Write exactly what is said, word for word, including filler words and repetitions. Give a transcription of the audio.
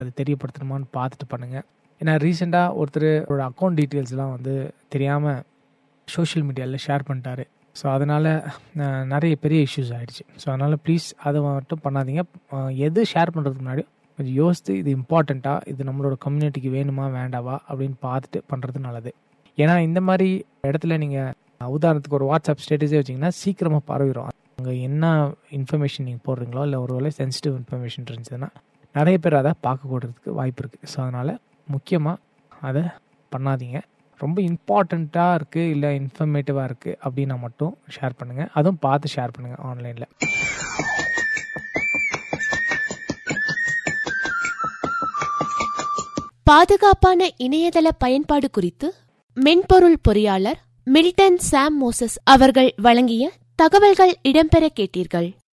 அது தெரியப்படுத்தணுமான்னு பார்த்துட்டு பண்ணுங்கள். ஏன்னா ரீசெண்டாக ஒருத்தர் ஒரு அக்கௌண்ட் டீட்டெயில்ஸ்லாம் வந்து தெரியாமல் சோஷியல் மீடியாவில் ஷேர் பண்ணிட்டாரு. ஸோ அதனால் நிறைய பெரிய இஷ்யூஸ் ஆகிடுச்சு. ஸோ அதனால் ப்ளீஸ் அதை மட்டும் பண்ணாதீங்க. எது ஷேர் பண்ணுறதுக்கு முன்னாடி கொஞ்சம் யோசித்து இது இம்பார்ட்டண்ட்டாக, இது நம்மளோட கம்யூனிட்டிக்கு வேணுமா வேண்டாவா அப்படின்னு பார்த்துட்டு பண்ணுறது நல்லது. ஏன்னா இந்த மாதிரி இடத்துல நீங்கள் உதாரணத்துக்கு ஒரு வாட்ஸ்அப் ஸ்டேட்டஸே வச்சிங்கன்னா சீக்கிரமாக பரவிடும். அங்கே என்ன இன்ஃபர்மேஷன் நீங்கள் போடுறீங்களோ இல்லை ஒரு வேளை சென்சிட்டிவ் இன்ஃபர்மேஷன் இருந்துச்சுன்னா நிறைய பேர் அதை பார்க்கக்கூடறதுக்கு வாய்ப்பு இருக்குது. ஸோ அதனால் முக்கியமாக அதை பண்ணாதீங்க. ரொம்ப இம்பார்ட்டண்ட்டாக இருக்குது இல்லை இன்ஃபர்மேட்டிவாக இருக்குது அப்படின்னா மட்டும் ஷேர் பண்ணுங்கள். அதுவும் பார்த்து ஷேர் பண்ணுங்கள் ஆன்லைனில். பாதுகாப்பான இணையதள பயன்பாடு குறித்து மென்பொருள் பொறியாளர் மில்டன் சாம் மோசஸ் அவர்கள் வழங்கிய தகவல்கள் இடம்பெற கேட்டீர்கள்.